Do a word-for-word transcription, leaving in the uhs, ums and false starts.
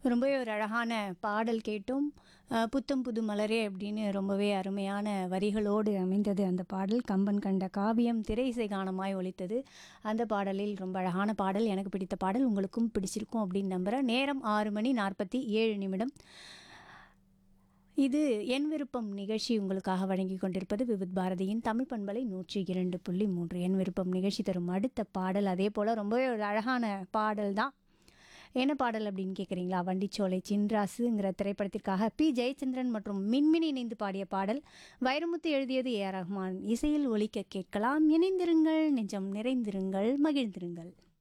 ரொம்பவே ஒரு அழகான பாடல் கேட்டோம். அ புத்தம் புது மலரே அப்படின்னு ரொம்பவே அருமையான வரிகளோடு அமைந்தது அந்த பாடல். கம்பன் கண்ட காவியம் திரை இசை கானமாய் ஒலித்தது. அந்த பாடலில் ரொம்ப அழகான பாடல். எனக்கு பிடித்த பாடல். உங்களுக்கும் பிடிச்சிருக்கும் அப்படின்னு நம்புறேன். நேரம் ஆறு மணி நாற்பத்தி ஏழு நிமிடம். இது என் விருப்பம் நிகழ்ச்சி உங்களுக்காக வழங்கி கொண்டிருப்பது விவித் பாரதியின் தமிழ் பண்பலை நூற்றி இரண்டு புள்ளி மூன்று. என் விருப்பம் நிகழ்ச்சி தரும் அடுத்த பாடல் அதே போல் ரொம்பவே ஒரு அழகான பாடல் தான். என்ன பாடல் அப்படின்னு கேட்குறீங்களா? வண்டிச்சோலை சின்ராசுங்கிற திரைப்படத்திற்காக பி ஜெயச்சந்திரன் மற்றும் மின்மினி இணைந்து பாடிய பாடல். வைரமுத்து எழுதியது ஏ ஆர் ரஹ்மான் இசையில் ஒலிக்க கேட்கலாம். இணைந்திருங்கள், நெஞ்சம் நிறைந்திருங்கள், மகிழ்ந்திருங்கள்.